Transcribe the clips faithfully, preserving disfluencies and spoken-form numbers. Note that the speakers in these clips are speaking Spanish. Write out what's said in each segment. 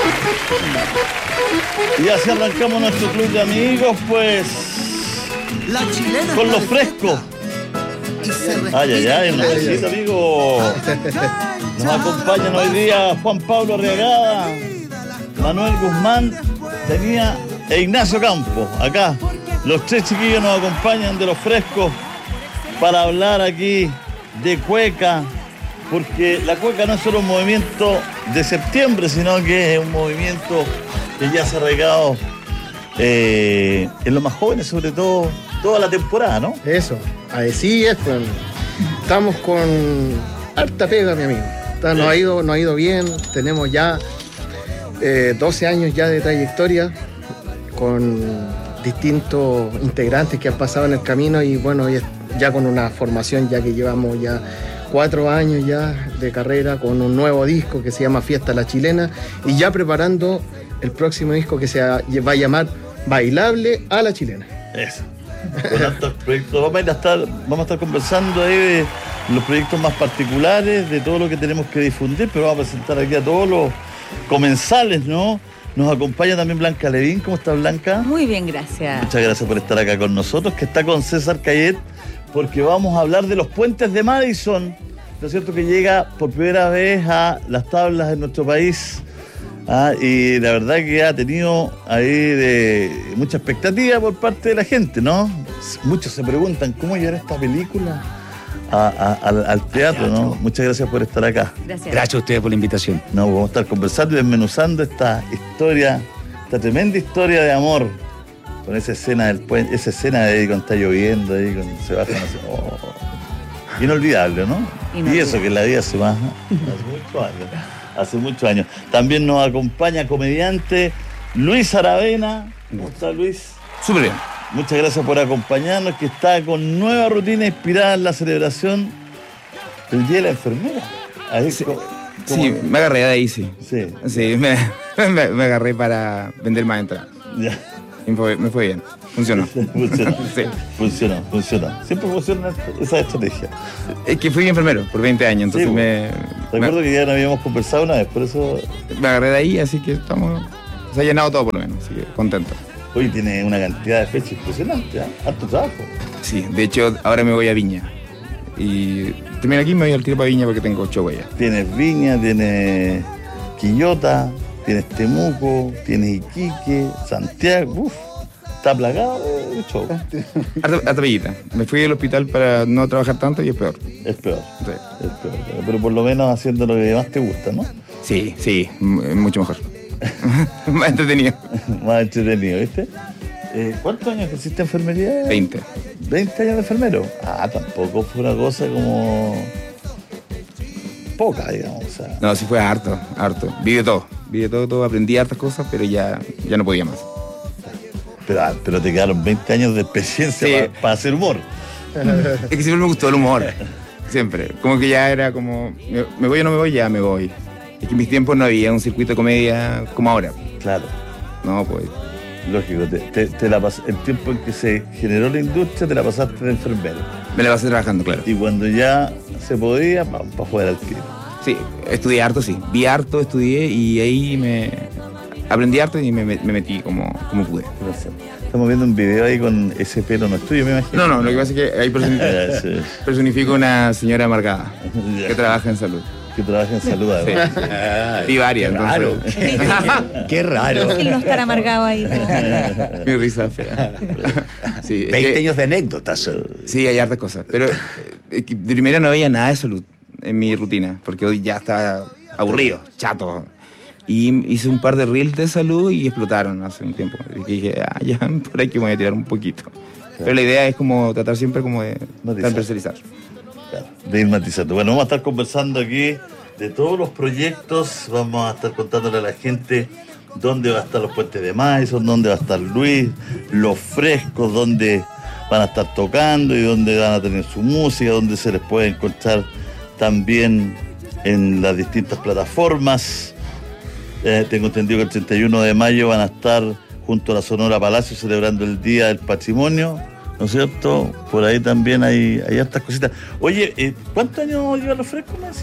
Y así arrancamos nuestro club de amigos, pues, La chilena con los frescos. Ay, ay, ay, un besito, amigo. Nos acompañan hoy día Juan Pablo Arriagada, Manuel Guzmán, tenía e Ignacio Campos. Acá los tres chiquillos nos acompañan de los frescos para hablar aquí de cueca, porque la cueca no es solo un movimiento de septiembre, sino que es un movimiento que ya se ha arraigado eh, en los más jóvenes, sobre todo toda la temporada, ¿no? Eso, así es, pues. Estamos con harta pega, mi amigo. Está, nos, ha ido, nos ha ido bien, tenemos ya eh, doce años ya de trayectoria con distintos integrantes que han pasado en el camino y bueno, ya con una formación ya que llevamos ya cuatro años ya de carrera, con un nuevo disco que se llama Fiesta La Chilena y ya preparando el próximo disco que se va a llamar Bailable a la Chilena. Eso. Con altos proyectos. Vamos a, ir a estar, vamos a estar conversando ahí de los proyectos más particulares, de todo lo que tenemos que difundir, pero vamos a presentar aquí a todos los comensales, ¿no? Nos acompaña también Blanca Levín. ¿Cómo está, Blanca? Muy bien, gracias. Muchas gracias por estar acá con nosotros, que está con César Cayet, porque vamos a hablar de los puentes de Madison, ¿no es cierto?, que llega por primera vez a las tablas de nuestro país. Ah, y la verdad que ha tenido ahí de mucha expectativa por parte de la gente, ¿no? Muchos se preguntan cómo llevar esta película a, a, al, al teatro, ¿no? Muchas gracias por estar acá. Gracias. Gracias a ustedes por la invitación. No, vamos a estar conversando y desmenuzando esta historia, esta tremenda historia de amor, con esa escena del puente, esa escena de ahí cuando está lloviendo, ahí cuando se bajan así, oh, inolvidable, ¿no? Inolvidable. Y eso que la vida se baja hace muchos años. Hace muchos años. También nos acompaña comediante Luis Aravena. ¿Cómo está, Luis? Súper bien. Muchas gracias por acompañarnos, que está con nueva rutina inspirada en la celebración del Día de la Enfermera. Ahí, sí, ¿cómo? Sí, me agarré de ahí, sí. Sí. Sí, me, me, me agarré para vender más entradas. Ya. Me fue, me fue bien. Funcionó. Funcionó. Sí. Funcionó, funcionó. Siempre funciona esa estrategia. Es que fui enfermero por veinte años, entonces sí, me... Recuerdo me, que ya no habíamos conversado una vez, por eso... Me agarré de ahí, así que estamos... Se ha llenado todo por lo menos, así que contento. Hoy tiene una cantidad de fechas impresionante, ¿eh? Harto trabajo. Sí, de hecho, ahora me voy a Viña. Y termino aquí y me voy al tiro para Viña porque tengo show allá. Tienes Viña, tienes Quillota, tienes Temuco, tienes Iquique, Santiago, uff. Está plagado de show. Harta bellita. Me fui al hospital para no trabajar tanto y es peor. Es peor. Sí. Es peor. Pero por lo menos haciendo lo que más te gusta, ¿no? Sí, sí, mucho mejor. Más entretenido. Más entretenido, ¿viste? Eh, ¿Cuántos años ejerciste enfermería? veinte. ¿veinte años de enfermero? Ah, tampoco fue una cosa como... poca, digamos. O sea. No, sí fue harto, harto. Vi de todo. Vi de todo, todo. Aprendí hartas cosas, pero ya, ya no podía más. Pero, pero te quedaron veinte años de experiencia sí. para, para hacer humor. Es que siempre me gustó el humor. Siempre. Como que ya era como, me, me voy o no me voy, ya me voy. Es que en mis tiempos no había un circuito de comedia como ahora. Claro. No, pues. Lógico. Te, te, te la pas- el tiempo en que se generó la industria, te la pasaste de enfermero. Me la pasé trabajando, claro. Y cuando ya se podía, para pa fuera al tiro. Sí, estudié harto, sí. Vi harto, estudié y ahí me... Aprendí harto y me, me metí como, como pude. Estamos viendo un video ahí con ese pelo, no es tuyo, me imagino. No, no, lo que pasa es que ahí personifico, sí. personifico una señora amargada que trabaja en salud. Que trabaja en salud, además. Sí. Y varias, raro. Qué, qué raro. Él no estará amargado ahí. Mi risa fea. Sí, veinte que, años de anécdotas. Sí, hay hartas cosas. Pero de primero no veía nada de salud en mi rutina, porque hoy ya estaba aburrido, chato. Y hice un par de reels de salud y explotaron hace un tiempo. Y dije, ah, ya, por aquí me voy a tirar un poquito. Claro. Pero la idea es como tratar siempre como de transversalizar. Claro, de ir matizando. Bueno, vamos a estar conversando aquí de todos los proyectos. Vamos a estar contándole a la gente dónde va a estar los puentes de Madison, dónde va a estar Luis, los frescos, dónde van a estar tocando y dónde van a tener su música, dónde se les puede encontrar también en las distintas plataformas. Eh, tengo entendido que el treinta y uno de mayo van a estar junto a la Sonora Palacio celebrando el Día del Patrimonio, ¿no es cierto? Por ahí también hay, hay hartas cositas. Oye, eh, ¿cuántos años llevan los frescos más?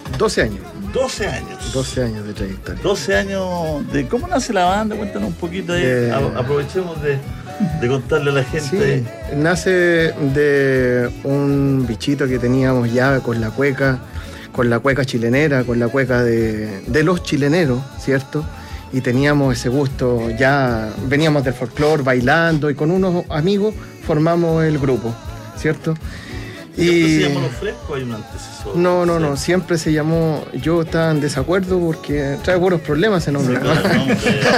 doce años. doce años. doce años de trayectoria. doce años de... ¿Cómo nace la banda? Cuéntanos un poquito ahí. De... Aprovechemos de, de contarle a la gente. Sí, nace de un bichito que teníamos ya con la cueca, con la cueca chilenera, con la cueca de, de los chileneros, ¿cierto? Y teníamos ese gusto, ya veníamos del folclore bailando y con unos amigos formamos el grupo, ¿cierto? ¿Siempre y... se llamó Los Frescos? ¿Hay un antecesor? No, no, no, siempre se llamó... Yo estaba en desacuerdo porque trae buenos problemas ese nombre. Sí, claro, nombre.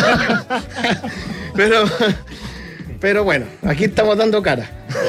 pero, pero bueno, aquí estamos dando cara.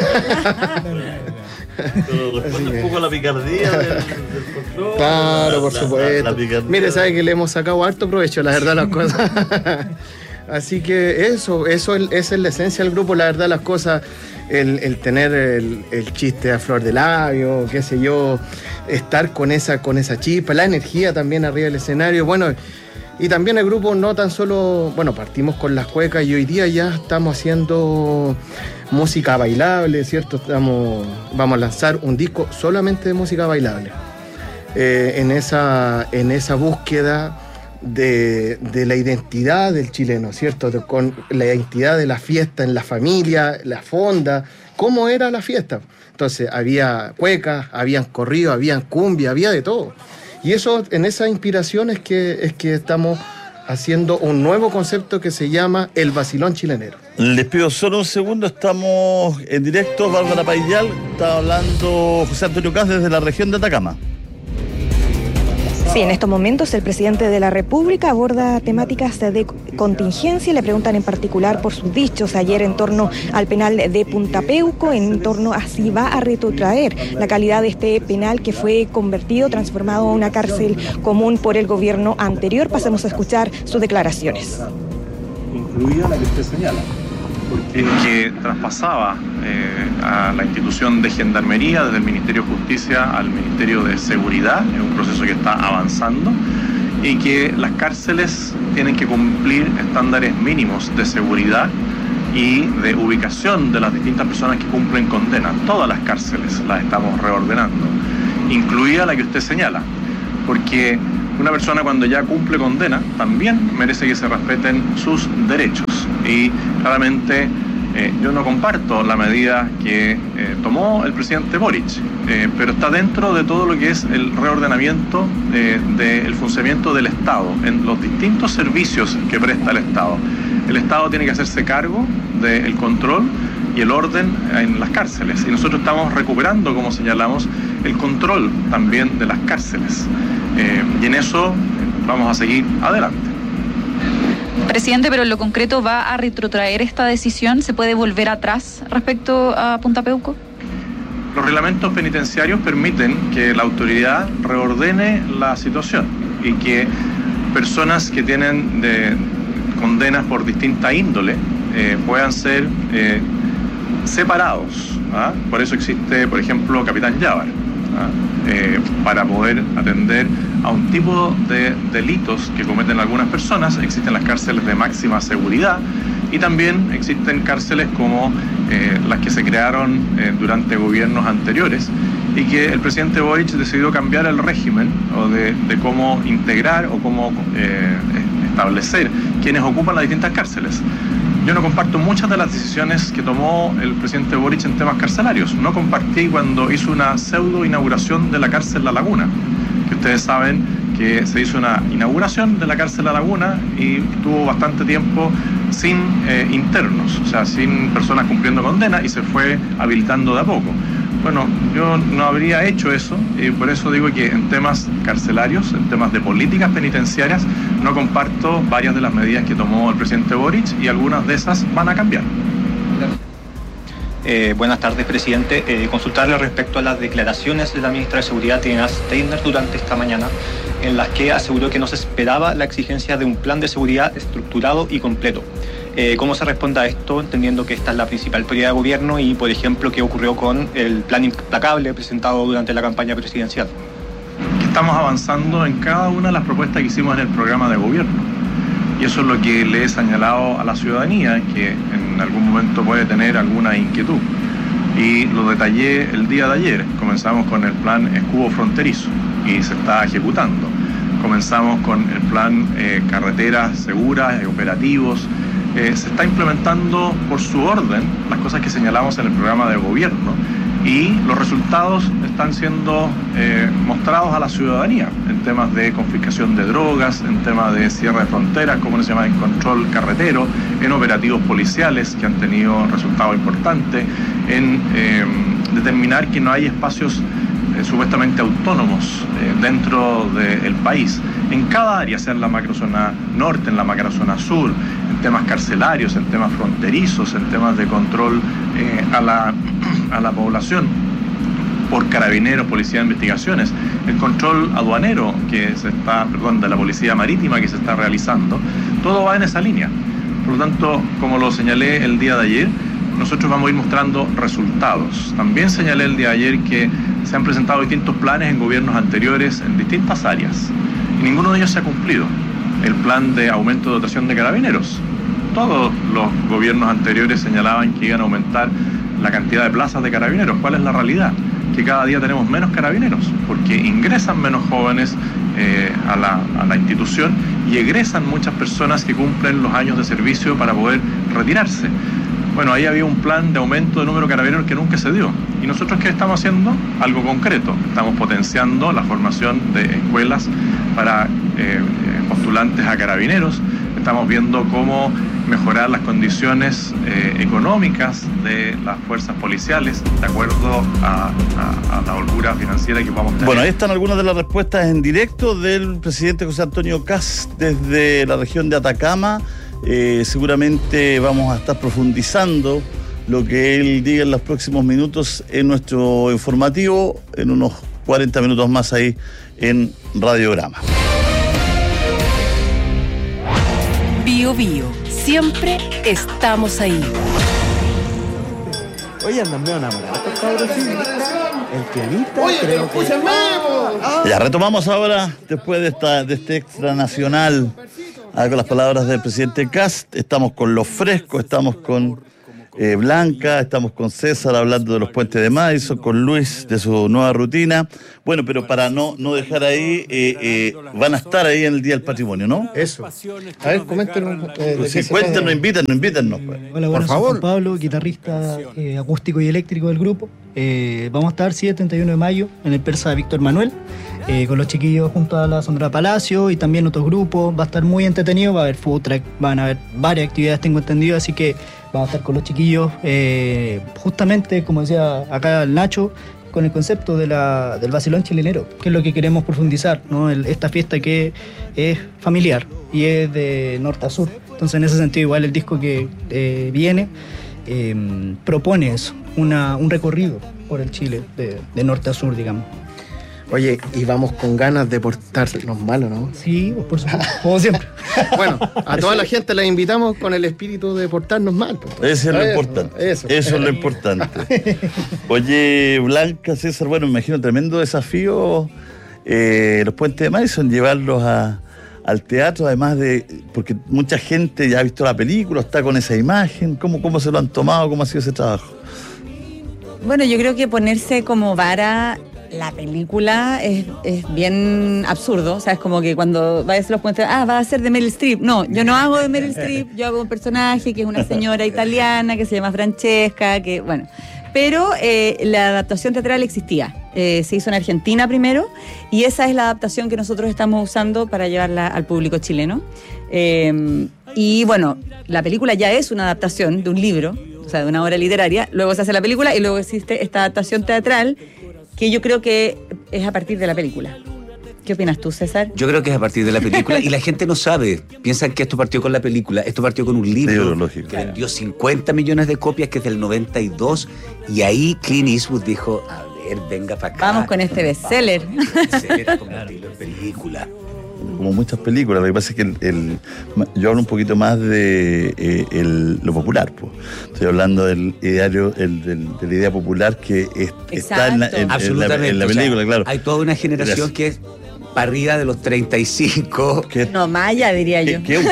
Pero responde un poco a la picardía del, del folclore. Claro, por la, supuesto. La, la picardía. Mire, sabe que le hemos sacado harto provecho, la verdad, las cosas. Así que eso, eso es, esa es la esencia del grupo, la verdad, las cosas, el, el tener el, el chiste a flor de labio, qué sé yo, estar con esa, con esa chispa, la energía también arriba del escenario, bueno, y también el grupo no tan solo, bueno, partimos con las cuecas y hoy día ya estamos haciendo música bailable, ¿cierto? Estamos, vamos a lanzar un disco solamente de música bailable, eh, en esa, en esa búsqueda De, de la identidad del chileno, ¿cierto? De, con la identidad de la fiesta en la familia, la fonda, cómo era la fiesta. Entonces había cuecas, habían corrido, habían cumbia, había de todo. Y eso, en esa inspiración es que, es que estamos haciendo un nuevo concepto que se llama el vacilón chilenero. Les pido solo un segundo, estamos en directo, Bárbara Payal, está hablando José Antonio Caz desde la región de Atacama. Sí, en estos momentos el presidente de la República aborda temáticas de contingencia. Le preguntan en particular por sus dichos ayer en torno al penal de Punta Peuco, en torno a si va a retrotraer la calidad de este penal que fue convertido, transformado en una cárcel común por el gobierno anterior. Pasemos a escuchar sus declaraciones. Incluida la que usted señala, porque que traspasaba eh, a la institución de Gendarmería desde el Ministerio de Justicia al Ministerio de Seguridad, es un proceso que está avanzando, y que las cárceles tienen que cumplir estándares mínimos de seguridad y de ubicación de las distintas personas que cumplen condena. Todas las cárceles las estamos reordenando, incluida la que usted señala, porque una persona cuando ya cumple condena también merece que se respeten sus derechos. Y claramente eh, yo no comparto la medida que eh, tomó el presidente Boric, eh, pero está dentro de todo lo que es el reordenamiento eh, del funcionamiento del Estado en los distintos servicios que presta el Estado. El Estado tiene que hacerse cargo del control y el orden en las cárceles, y nosotros estamos recuperando, como señalamos, el control también de las cárceles, eh, y en eso vamos a seguir adelante. Presidente, pero en lo concreto, ¿va a retrotraer esta decisión? ¿Se puede volver atrás respecto a Punta Peuco? Los reglamentos penitenciarios permiten que la autoridad reordene la situación y que personas que tienen de condenas por distinta índole eh, puedan ser eh, separados. ¿ah? Por eso existe, por ejemplo, Capitán Llávar, ¿ah? eh, para poder atender a un tipo de delitos que cometen algunas personas. Existen las cárceles de máxima seguridad y también existen cárceles como eh, las que se crearon eh, durante gobiernos anteriores y que el presidente Boric decidió cambiar el régimen o de, de cómo integrar o cómo eh, establecer quienes ocupan las distintas cárceles. Yo no comparto muchas de las decisiones que tomó el presidente Boric en temas carcelarios. No compartí cuando hizo una pseudo inauguración de la cárcel La Laguna, que ustedes saben que se hizo una inauguración de la cárcel La Laguna y tuvo bastante tiempo sin eh, internos, o sea, sin personas cumpliendo condena, y se fue habilitando de a poco. Bueno, yo no habría hecho eso y por eso digo que en temas carcelarios, en temas de políticas penitenciarias, no comparto varias de las medidas que tomó el presidente Boric y algunas de esas van a cambiar. Eh, buenas tardes, presidente. Eh, consultarle respecto a las declaraciones de la ministra de Seguridad, Tina Steiner, durante esta mañana, en las que aseguró que no se esperaba la exigencia de un plan de seguridad estructurado y completo. Eh, ¿Cómo se responde a esto, entendiendo que esta es la principal prioridad de gobierno y, por ejemplo, qué ocurrió con el plan implacable presentado durante la campaña presidencial? Que estamos avanzando en cada una de las propuestas que hicimos en el programa de gobierno. Y eso es lo que le he señalado a la ciudadanía, que en algún momento puede tener alguna inquietud. Y lo detallé el día de ayer. Comenzamos con el plan escudo fronterizo. y se está ejecutando. Comenzamos con el plan eh, carreteras seguras y operativos. Eh, se está implementando por su orden las cosas que señalamos en el programa de gobierno y los resultados están siendo eh, mostrados a la ciudadanía en temas de confiscación de drogas, en temas de cierre de fronteras, como se llama, en control carretero, en operativos policiales que han tenido resultados importantes, en eh, determinar que no hay espacios eh, supuestamente autónomos eh, dentro del país, en cada área, sea en la macrozona norte, en la macrozona sur, en temas carcelarios, en temas fronterizos, en temas de control eh, a la, a la población por carabineros, policía de investigaciones, el control aduanero que se está, perdón, de la policía marítima que se está realizando, todo va en esa línea. Por lo tanto, como lo señalé el día de ayer, nosotros vamos a ir mostrando resultados. También señalé el día de ayer que se han presentado distintos planes en gobiernos anteriores en distintas áreas y ninguno de ellos se ha cumplido. El plan de aumento de dotación de carabineros. Todos los gobiernos anteriores señalaban que iban a aumentar la cantidad de plazas de carabineros. ¿Cuál es la realidad? Que cada día tenemos menos carabineros, porque ingresan menos jóvenes eh, a, la, a la institución y egresan muchas personas que cumplen los años de servicio para poder retirarse. Bueno, ahí había un plan de aumento de número de carabineros que nunca se dio. ¿Y nosotros qué estamos haciendo? Algo concreto. Estamos potenciando la formación de escuelas para eh, postulantes a carabineros. Estamos viendo cómo mejorar las condiciones eh, económicas de las fuerzas policiales de acuerdo a, a, a la holgura financiera que vamos a tener. Bueno, ahí están algunas de las respuestas en directo del presidente José Antonio Kast desde la región de Atacama. Eh, seguramente vamos a estar profundizando lo que él diga en los próximos minutos en nuestro informativo, en unos cuarenta minutos más ahí en Radiograma. Bio Bio, siempre estamos ahí. Oye, andan medio enamorados, cabrón, sí. El pianista. Oye, pero escúchame. Que... Ya retomamos ahora, después de esta de este extra nacional, ah, con las palabras del presidente Kast. Estamos con Los Frescos, estamos con eh, Blanca, estamos con César hablando de los puentes de Madison, con Luis de su nueva rutina. Bueno, pero para no, no dejar ahí, eh, eh, van a estar ahí en el Día del Patrimonio, ¿no? Eso. A ver, coméntenos. Eh, pues si cuéntenos, invítanos, invítanos. Pues. Hola, buenas, soy Juan Pablo, guitarrista eh, acústico y eléctrico del grupo. Eh, vamos a estar siete y treinta y uno de mayo en el Persa Víctor Manuel, eh, con los chiquillos junto a la Sondra Palacio y también otros grupos. Va a estar muy entretenido, va a haber food track, van a haber varias actividades, tengo entendido, así que vamos a estar con los chiquillos, eh, justamente, como decía acá el Nacho, con el concepto de la, del vacilón chilenero, que es lo que queremos profundizar, ¿no? El, esta fiesta que es familiar y es de norte a sur. Entonces, en ese sentido, igual el disco que eh, viene eh, propone eso, una, un recorrido por el Chile, de, de norte a sur, digamos. Oye, y vamos con ganas de portarnos mal, ¿o no? Sí, pues por supuesto, como siempre. Bueno, a toda la gente la invitamos con el espíritu de portarnos mal. Pues. Eso es lo importante. Eso, eso es lo importante. Oye, Blanca, César, bueno, me imagino tremendo desafío eh, los puentes de Madison, llevarlos a, al teatro, además de, porque mucha gente ya ha visto la película, está con esa imagen. ¿Cómo, cómo se lo han tomado? ¿Cómo ha sido ese trabajo? Bueno, yo creo que ponerse como vara la película es, es bien absurdo, o sea, es como que cuando vayas a los puentes, ah, va a ser de Meryl Streep. No, yo no hago de Meryl Streep, yo hago un personaje que es una señora italiana que se llama Francesca, que, bueno, pero eh, la adaptación teatral existía, eh, se hizo en Argentina primero, y esa es la adaptación que nosotros estamos usando para llevarla al público chileno. Eh, y bueno, la película ya es una adaptación de un libro, o sea, de una obra literaria, luego se hace la película y luego existe esta adaptación teatral que yo creo que es a partir de la película. ¿Qué opinas tú, César? Yo creo que es a partir de la película y la gente no sabe. Piensan que esto partió con la película. Esto partió con un libro que claro. vendió cincuenta millones de copias, que es del noventa y dos, y ahí Clint Eastwood dijo, a ver, venga para acá. Vamos con este bestseller. Bestseller a convertirlo en película. Como muchas películas, lo que pasa es que el, el, yo hablo un poquito más de eh, el, lo popular, pues. Estoy hablando del ideario, el, del, de la idea popular que es, está en la, en, en la, en la película, o sea, claro. Hay toda una generación que para arriba de los treinta y cinco. ¿Qué? No, Maya, diría yo. ¿Qué? No,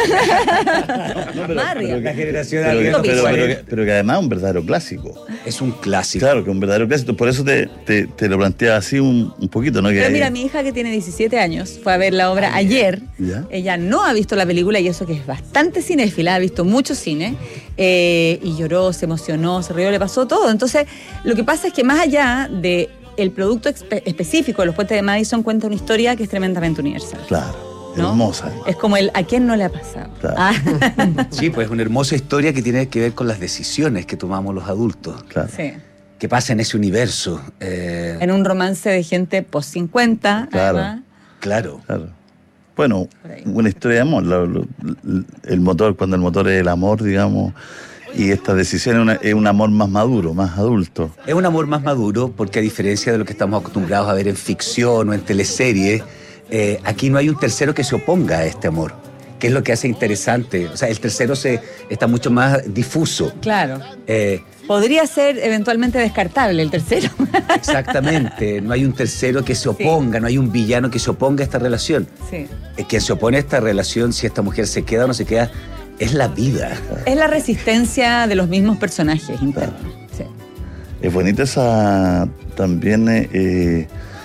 pero, Más arriba. pero que- La generación pero, que- arriba. pero- pero que- pero que además es un verdadero clásico. Es un clásico. Claro, que es un verdadero clásico. Por eso te, te, te lo planteaba así un, un poquito, ¿no? Que Pero hay- mira, mi hija que tiene diecisiete años fue a ver la obra ayer. ¿Ya? Ella no ha visto la película y eso que es bastante cinéfila, ha visto mucho cine eh, y lloró, se emocionó, se rió, le pasó todo. Entonces, lo que pasa es que más allá de el producto espe- específico de los puentes de Madison cuenta una historia que es tremendamente universal. Claro, ¿no? hermosa. Es como el ¿a quién no le ha pasado? Claro. Ah, Sí, pues es una hermosa historia que tiene que ver con las decisiones que tomamos los adultos. Claro. sí. ¿Qué pasa en ese universo? Eh, En un romance de gente post cincuenta, Claro. además. claro. Claro. Bueno, Por ahí. una historia de amor. Lo- lo- el motor, cuando el motor es el amor, digamos, y esta decisión es, una- es un amor más maduro, más adulto. Es un amor más maduro porque a diferencia de lo que estamos acostumbrados a ver en ficción o en teleseries, eh, aquí no hay un tercero que se oponga a este amor, que es lo que hace interesante. O sea, el tercero se, está mucho más difuso. Claro. Eh, Podría ser eventualmente descartable el tercero. exactamente, no hay un tercero que se oponga, no hay un villano que se oponga a esta relación. Sí. Eh, quien se opone a esta relación, si esta mujer se queda o no se queda, es la vida. Es la resistencia de los mismos personajes internos. Sí. Es bonita esa también eh, eh,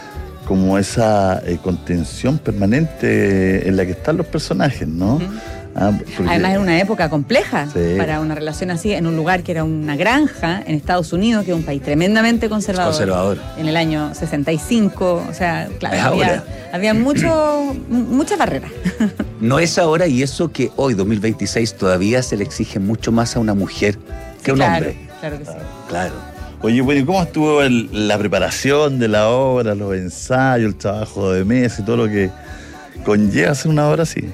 como esa eh, contención permanente en la que están los personajes, ¿no? Ujú. Ah, porque- Además era una época compleja Sí. para una relación así, en un lugar que era una granja en Estados Unidos, que es un país tremendamente conservador. Conservador. En el año sesenta y cinco, o sea, claro, Es había, ahora. había mucho, muchas barreras. No es ahora, y eso que hoy, dos mil veintiséis, todavía se le exige mucho más a una mujer que a un claro, hombre. claro que sí. Claro. Oye, bueno, ¿y cómo estuvo el- la preparación de la obra, los ensayos, el trabajo de mesa y todo lo que conlleva hacer una obra así?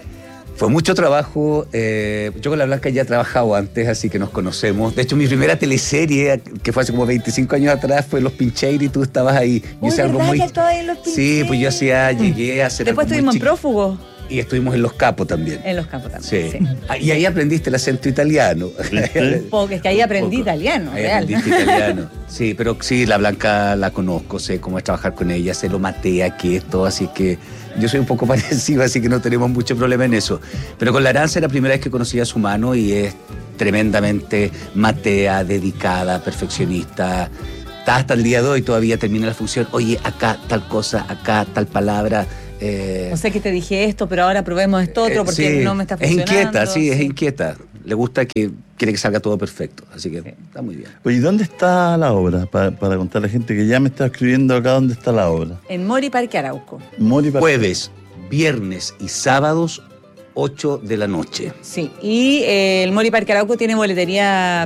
Fue mucho trabajo. eh, yo con la Blanca ya he trabajado antes, así que nos conocemos. De hecho, mi primera teleserie, que fue hace como veinticinco años atrás, fue Los Pincheiros y tú estabas ahí. Yo Uy, hice algo ¿verdad muy... que actuaba en Los Sí, Pincheiros? pues yo hacía, llegué a hacer Después algo muy estuvimos en chiqui- Prófugos, Y estuvimos en Los Capos también. en Los Campos también. Sí. Sí. Ah, y ahí aprendiste el acento italiano. Porque es que ahí aprendí poco. italiano, Ahí real. aprendiste italiano. Sí, pero sí, la Blanca la conozco, sé cómo es trabajar con ella, sé lo matea que es todo, así que yo soy un poco parecido, así que no tenemos mucho problema en eso. Pero con la Aranza era la primera vez que conocía a su mano y es tremendamente matea, dedicada, perfeccionista. Está hasta el día de hoy, todavía termina la función. Oye, acá tal cosa, acá tal palabra. Eh, O sea que te dije esto, pero ahora probemos esto otro eh, porque sí, no me está es funcionando. inquieta, sí, es inquieta. Le gusta que quiere que salga todo perfecto, así que está muy bien. Oye, ¿dónde está la obra? Pa- para contar a la gente que ya me está escribiendo acá dónde está la obra. En Mori Parque Arauco. Mori Par- Jueves, viernes y sábados, ocho de la noche. Sí, y eh, el Mori Parque Arauco tiene boletería